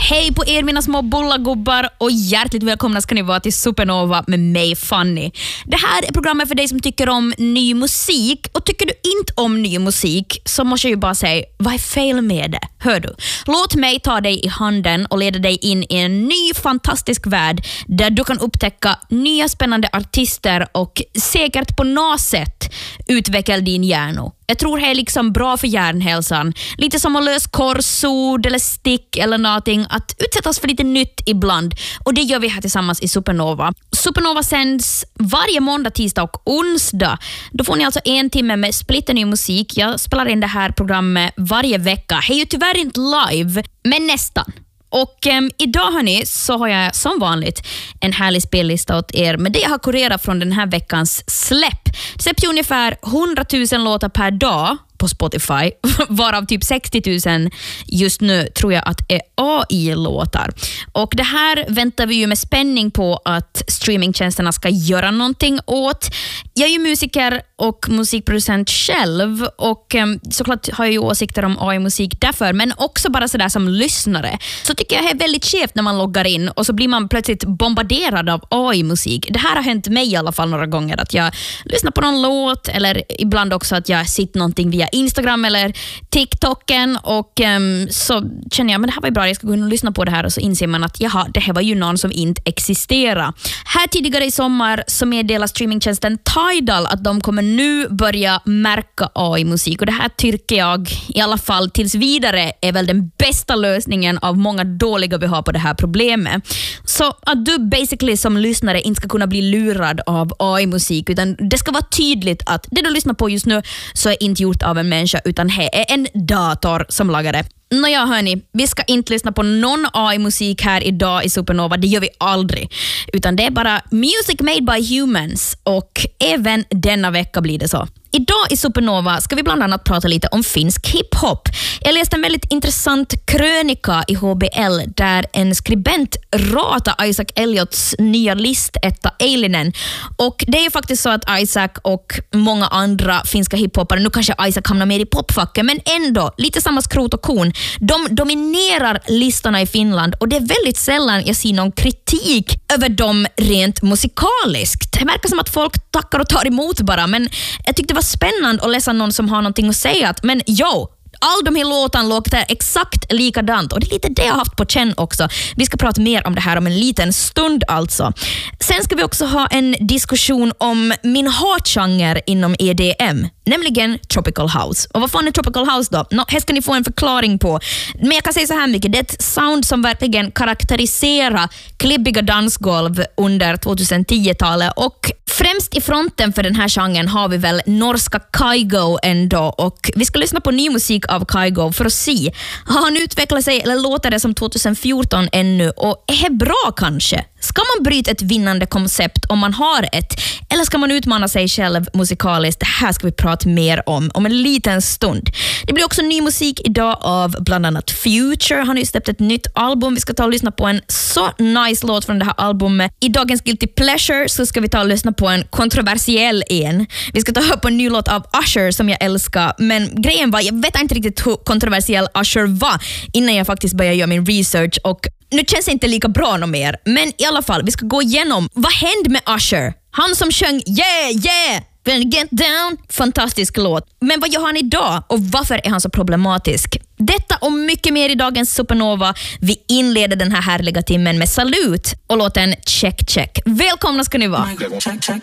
Hej på er mina små bullagubbar och hjärtligt välkomna ska ni vara till Supernova med mig Fanny. Det här är programmet för dig som tycker om ny musik, och tycker du inte om ny musik så måste jag ju bara säga, vad är fel med det? Hör du? Låt mig ta dig i handen och leda dig in i en ny fantastisk värld där du kan upptäcka nya spännande artister och säkert på något sätt utveckla din hjärna. Jag tror det är liksom bra för hjärnhälsan. Lite som att lösa korsord eller stick eller någonting. Att utsättas för lite nytt ibland. Och det gör vi här tillsammans i Supernova. Supernova sänds varje måndag, tisdag och onsdag. Då får ni alltså en timme med splitterny musik. Jag spelar in det här programmet varje vecka. Det är ju tyvärr inte live, men nästan. Och idag hörni, så har jag som vanligt en härlig spellista åt er med det jag har kurerat från den här veckans släpp. Det släpps ungefär 100 000 låtar per dag på Spotify, varav typ 60 000 just nu tror jag att är AI-låtar. Och det här väntar vi ju med spänning på att streamingtjänsterna ska göra någonting åt. Jag är ju musiker och musikproducent själv, och såklart har jag ju åsikter om AI-musik därför, men också bara sådär som lyssnare. Så tycker jag det är väldigt skevt när man loggar in och så blir man plötsligt bombarderad av AI-musik. Det här har hänt mig i alla fall några gånger, att jag lyssnar på någon låt eller ibland också att jag sitter någonting via Instagram eller TikToken och så känner jag, men det här var ju bra, jag ska gå in och lyssna på det här, och så inser man att jaha, det här var ju någon som inte existerar. Här tidigare i sommar så meddelar streamingtjänsten Tidal att de kommer nu börja märka AI-musik, och det här tycker jag i alla fall tills vidare är väl den bästa lösningen av många dåliga vi har på det här problemet. Så att du basically som lyssnare inte ska kunna bli lurad av AI-musik, utan det ska vara tydligt att det du lyssnar på just nu så är inte gjort av en människa, utan det är en dator som lagar det. Nåja hörni, vi ska inte lyssna på någon AI-musik här idag i Supernova, det gör vi aldrig. Utan det är bara music made by humans, och även denna vecka blir det så. Idag i Supernova ska vi bland annat prata lite om finsk hiphop. Jag läste en väldigt intressant krönika i HBL där en skribent ratar Isaac Elliots nya listetta Eilinen. Och det är ju faktiskt så att Isaac och många andra finska hiphoppare, nu kanske Isaac hamnar mer i popfacket, men ändå lite samma skrot och korn. De dominerar listorna i Finland, och det är väldigt sällan jag ser någon kritik över dem rent musikaliskt. Det verkar som att folk tackar och tar emot bara, men jag tyckte det var spännande att läsa någon som har någonting att säga att, men all de här låtarna låter exakt likadant, och det är lite det jag har haft på känn också. Vi ska prata mer om det här om en liten stund alltså. Sen ska vi också ha en diskussion om min hatgenre inom EDM, nämligen Tropical House. Och vad fan är Tropical House då? Här ska ni få en förklaring på. Men jag kan säga så här mycket, det är ett sound som verkligen karaktäriserar klibbiga dansgolv under 2010-talet, och främst i fronten för den här genren har vi väl norska Kygo ändå, och vi ska lyssna på ny musik av Kygo för att se, har han utvecklat sig eller låter det som 2014 ännu, och är det bra kanske? Ska man bryta ett vinnande koncept om man har ett, eller ska man utmana sig själv musikaliskt? Det här ska vi prata mer om en liten stund. Det blir också ny musik idag av bland annat Future. Han har ju släppt ett nytt album. Vi ska ta och lyssna på en så nice låt från det här albumet. I dagens Guilty Pleasure så ska vi ta och lyssna på en kontroversiell en. Vi ska ta och höra på en ny låt av Usher som jag älskar, men grejen var, jag vet inte riktigt hur kontroversiell Usher var innan jag faktiskt började göra min research, och nu känns det inte lika bra något mer. Men i alla fall, vi ska gå igenom vad hände med Usher. Han som sjöng yeah, yeah, get down. Fantastisk låt. Men vad gör han idag och varför är han så problematisk? Detta och mycket mer i dagens Supernova. Vi inleder den här härliga timmen med Salut och låten Check Check. Välkomna ska ni vara. Check, check.